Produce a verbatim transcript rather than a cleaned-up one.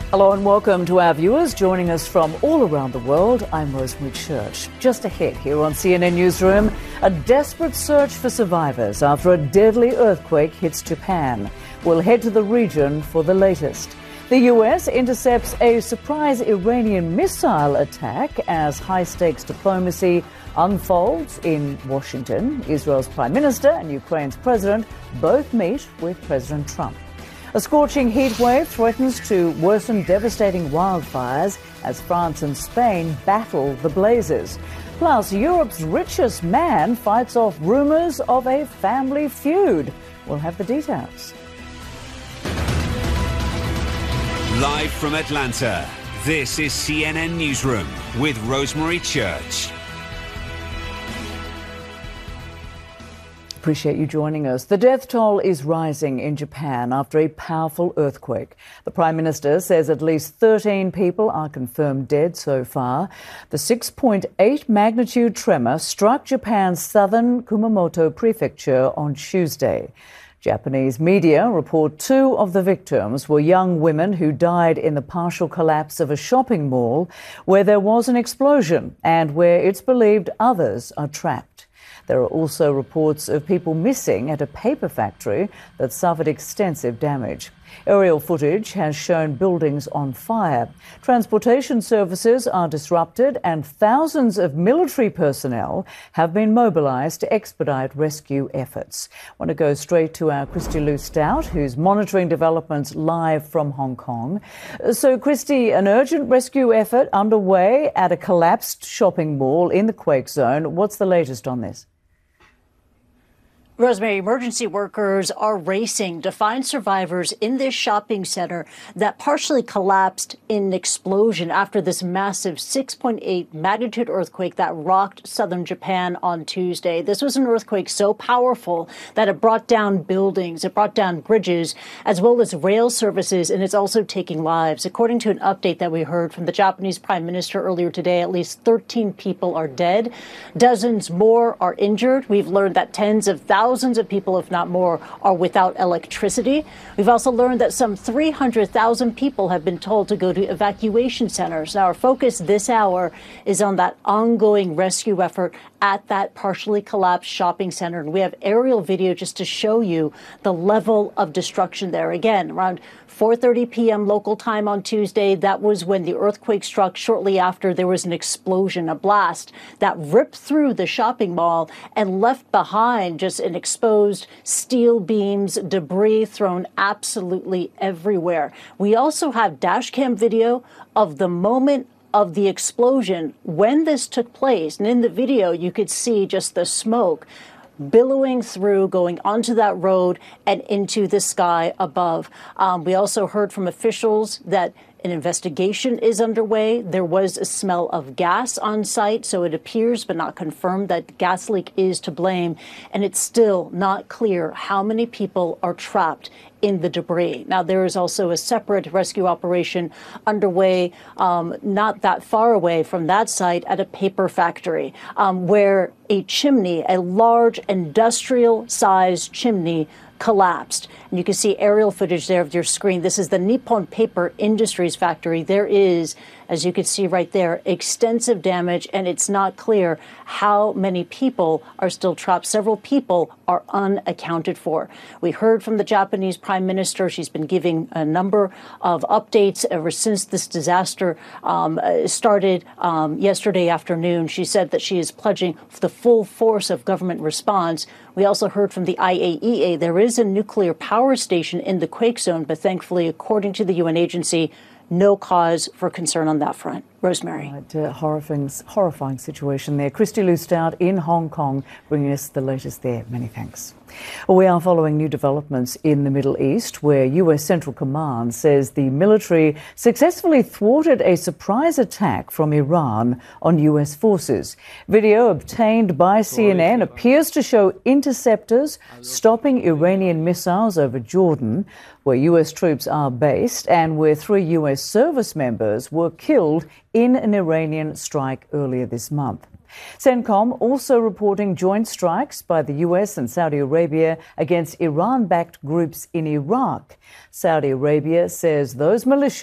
Hello and welcome to our viewers joining us from all around the world. I'm Rosemary Church. Just ahead here on C N N Newsroom, a desperate search for survivors after a deadly earthquake hits Japan. We'll head to the region for the latest. The U S intercepts a surprise Iranian missile attack as high-stakes diplomacy unfolds in Washington. Israel's Prime Minister and Ukraine's President both meet with President Trump. A scorching heat wave threatens to worsen devastating wildfires as France and Spain battle the blazes. Plus, Europe's richest man fights off rumours of a family feud. We'll have the details. Live from Atlanta, this is C N N Newsroom with Rosemary Church. Appreciate you joining us. The death toll is rising in Japan after a powerful earthquake. The Prime Minister says at least thirteen people are confirmed dead so far. The six point eight magnitude tremor struck Japan's southern Kumamoto prefecture on Tuesday. Japanese media report two of the victims were young women who died in the partial collapse of a shopping mall where there was an explosion and where it's believed others are trapped. There are also reports of people missing at a paper factory that suffered extensive damage. Aerial footage has shown buildings on fire. Transportation services are disrupted and thousands of military personnel have been mobilised to expedite rescue efforts. I want to go straight to our Christy Lou Stout, who's monitoring developments live from Hong Kong. So, Christy, an urgent rescue effort underway at a collapsed shopping mall in the quake zone. What's the latest on this? Rosemary, emergency workers are racing to find survivors in this shopping center that partially collapsed in an explosion after this massive six point eight magnitude earthquake that rocked southern Japan on Tuesday. This was an earthquake so powerful that it brought down buildings, it brought down bridges, as well as rail services, and it's also taking lives. According to an update that we heard from the Japanese Prime Minister earlier today, at least thirteen people are dead. Dozens more are injured. We've learned that tens of thousands Thousands of people, if not more, are without electricity. We've also learned that some three hundred thousand people have been told to go to evacuation centers. Now, our focus this hour is on that ongoing rescue effort at that partially collapsed shopping center. And we have aerial video just to show you the level of destruction there. Again, around four thirty p.m. local time on Tuesday, that was when the earthquake struck. Shortly after, there was an explosion, a blast that ripped through the shopping mall and left behind just an exposed steel beams, debris thrown absolutely everywhere. We also have dash cam video of the moment of the explosion when this took place. And in the video, you could see just the smoke billowing through, going onto that road and into the sky above. Um, we also heard from officials that an investigation is underway. There was a smell of gas on site, so it appears but not confirmed that the gas leak is to blame. And it's still not clear how many people are trapped in the debris. Now, there is also a separate rescue operation underway um, not that far away from that site at a paper factory um, where a chimney, a large industrial-sized chimney, collapsed. And you can see aerial footage there of your screen. This is the Nippon Paper Industries factory. There is, as you can see right there, extensive damage, and it's not clear how many people are still trapped. Several people are unaccounted for. We heard from the Japanese Prime Minister. She's been giving a number of updates ever since this disaster um, started um, yesterday afternoon. She said that she is pledging the full force of government response. We also heard from the I A E A. There is a nuclear power station in the quake zone, but thankfully, according to the U N agency, no cause for concern on that front. Rosemary. Right, uh, horrifying, horrifying situation there. Christy Lou Stout in Hong Kong, bringing us the latest there. Many thanks. Well, we are following new developments in the Middle East, where U S Central Command says the military successfully thwarted a surprise attack from Iran on U S forces. Video obtained by C N N appears to show interceptors stopping Iranian missiles over Jordan, where U S troops are based, and where three U S service members were killed in an Iranian strike earlier this month. CENTCOM also reporting joint strikes by the U S and Saudi Arabia against Iran-backed groups in Iraq. Saudi Arabia says those militias